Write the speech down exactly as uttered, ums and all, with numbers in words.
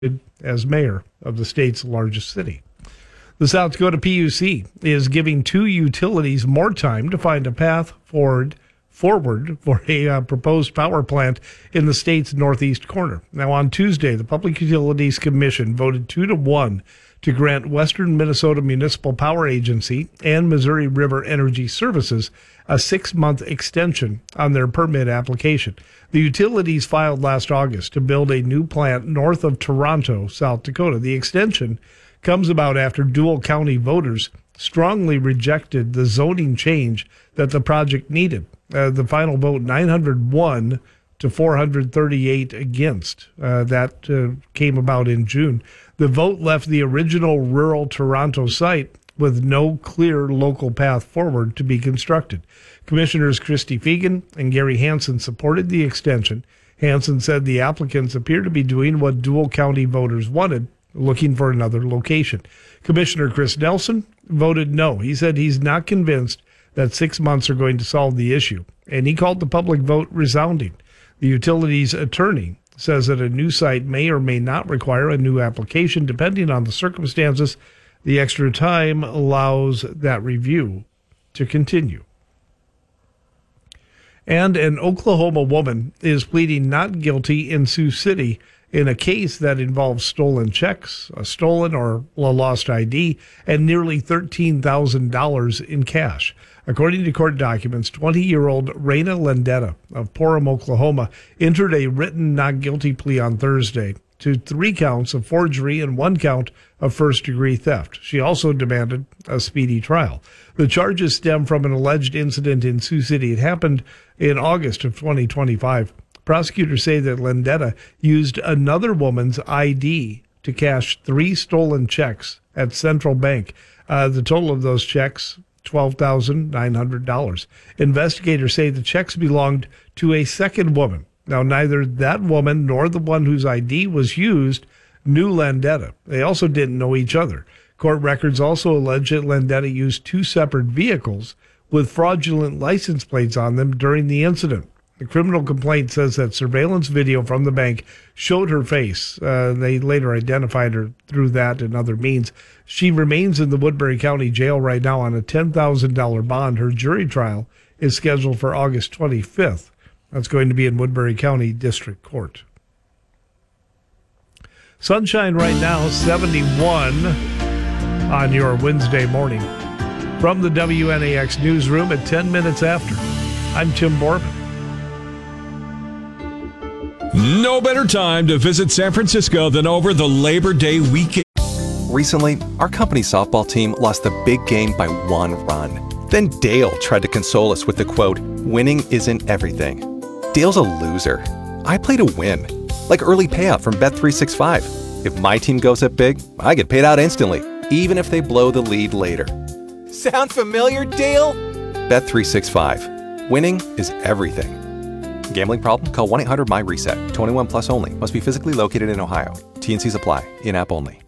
as mayor of the state's largest city. The South Dakota P U C is giving two utilities more time to find a path forward forward for a uh, proposed power plant in the state's northeast corner. Now, on Tuesday, the Public Utilities Commission voted two to one to grant Western Minnesota Municipal Power Agency and Missouri River Energy Services a six-month extension on their permit application. The utilities filed last August to build a new plant north of Toronto, South Dakota. The extension comes about after Dual County voters strongly rejected the zoning change that the project needed. Uh, the final vote, nine hundred one to four hundred thirty-eight against. Uh, that uh, came about in June. The vote left the original rural Toronto site with no clear local path forward to be constructed. Commissioners Christy Fegan and Gary Hansen supported the extension. Hansen said the applicants appear to be doing what Dual County voters wanted, looking for another location. Commissioner Chris Nelson voted no. He said he's not convinced that six months are going to solve the issue, and he called the public vote resounding. The utilities attorney says that a new site may or may not require a new application, depending on the circumstances. The extra time allows that review to continue. And an Oklahoma woman is pleading not guilty in Sioux City in a case that involves stolen checks, a stolen or a lost I D, and nearly thirteen thousand dollars in cash. According to court documents, twenty-year-old Raina Landeta of Porham, Oklahoma, entered a written not guilty plea on Thursday to three counts of forgery and one count of first-degree theft. She also demanded a speedy trial. The charges stem from an alleged incident in Sioux City. It happened in August of twenty twenty-five. Prosecutors say that Landeta used another woman's I D to cash three stolen checks at Central Bank. Uh, the total of those checks, twelve thousand nine hundred dollars. Investigators say the checks belonged to a second woman. Now, neither that woman nor the one whose I D was used knew Landeta. They also didn't know each other. Court records also allege that Landeta used two separate vehicles with fraudulent license plates on them during the incident. The criminal complaint says that surveillance video from the bank showed her face. Uh, they later identified her through that and other means. She remains in the Woodbury County Jail right now on a ten thousand dollars bond. Her jury trial is scheduled for August twenty-fifth. That's going to be in Woodbury County District Court. Sunshine right now, seventy-one on your Wednesday morning. From the W N A X newsroom at ten minutes after, I'm Tim Borman. No better time to visit San Francisco than over the Labor Day weekend. Recently, our company softball team lost the big game by one run. Then Dale tried to console us with the quote, "Winning isn't everything." Dale's a loser. I play to win. Like early payout from Bet three sixty-five. If my team goes up big, I get paid out instantly, even if they blow the lead later. Sound familiar, Dale? Bet three sixty-five. Winning is everything. Gambling problem? Call one eight hundred M Y RESET. twenty-one plus only. Must be physically located in Ohio. T and Cs apply. In-app only.